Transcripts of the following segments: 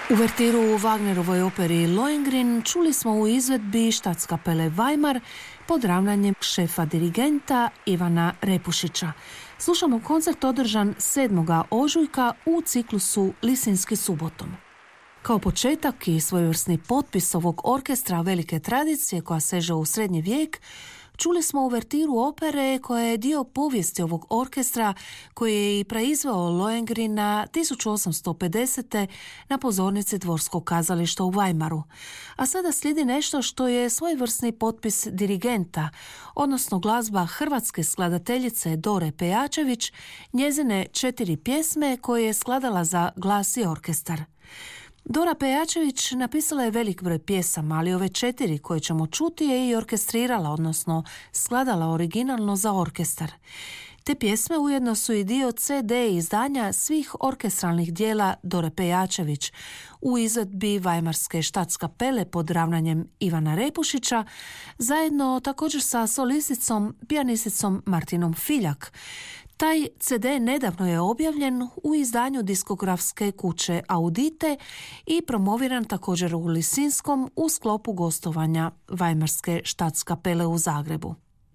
Uvertiru u Wagnerovoj operi Lohengrin čuli smo u izvedbi Staatskapelle Weimar pod ravnanjem šefa dirigenta Ivana Repušića. Slušamo koncert održan 7. ožujka u ciklusu Lisinski subotom. Kao početak i svojevrsni potpis ovog orkestra velike tradicije koja seže u srednji vijek, čuli smo uvertiru opere koja je dio povijesti ovog orkestra koji je i proizveo Lohengrina 1850. na pozornici Dvorskog kazališta u Weimaru. A sada slijedi nešto što je svojevrsni potpis dirigenta, odnosno glazba hrvatske skladateljice Dore Pejačević, njezine 4 pjesme koje je skladala za glas i orkestar. Dora Pejačević napisala je velik broj pjesama, ali ove 4 koje ćemo čuti je i orkestrirala, odnosno skladala originalno za orkestar. Te pjesme ujedno su i dio CD izdanja svih orkestralnih dijela Dore Pejačević u izvedbi Weimarske Staatskapelle pod ravnanjem Ivana Repušića, zajedno također sa solisticom, pijanisticom Martinom Filjak. Taj CD nedavno je objavljen u izdanju diskografske kuće Audite i promoviran također u Lisinskom u sklopu gostovanja Weimarske Staatskapelle u Zagrebu.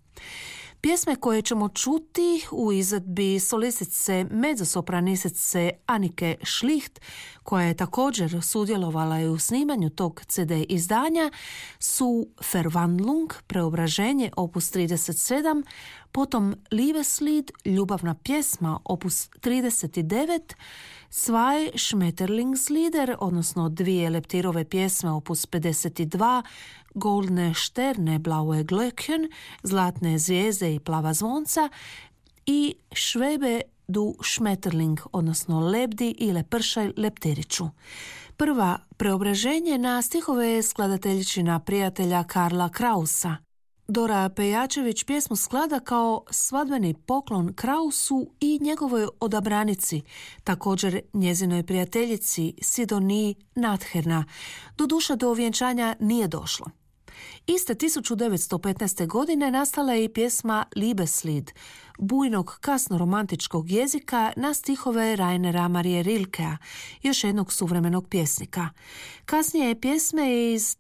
Pjesme koje ćemo čuti u izvedbi solistice mezzosopranistice Anike Schlicht, koja je također sudjelovala i u snimanju tog CD izdanja, su Verwandlung, preobraženje, opus 37, potom Liebeslied, ljubavna pjesma, opus 39, Zwei Schmetterlingslieder, odnosno 2 leptirove pjesme, opus 52, Goldne Sterne, Blaue Glöckchen, zlatne zvijezde i plava zvonca, i Schwebe du Schmetterling, odnosno Lebdi i Lepršaj leptiriću. Prva, preobraženje, na stihove skladateljičina prijatelja Karla Krausa. Dora Pejačević pjesmu sklada kao svadbeni poklon Krausu i njegovoj odabranici, također njezinoj prijateljici Sidoniji Natherna. Doduše do vjenčanja nije došlo. Iste 1915. godine nastala je i pjesma Liebeslied, bujnog kasno-romantičkog jezika na stihove Rainera Marie Rilkea, još jednog suvremenog pjesnika. Kasnije pjesme iz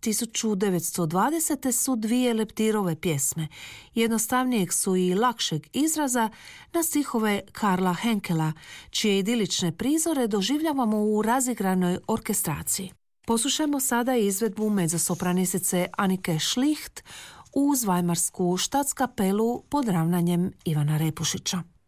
1920. su 2 leptirove pjesme, jednostavnijeg su i lakšeg izraza na stihove Karla Henkela, čije idilične prizore doživljavamo u razigranoj orkestraciji. Poslušajmo sada izvedbu mezzosopranistice Anike Schlicht uz Weimarsku Staatskapelu pod ravnanjem Ivana Repušića.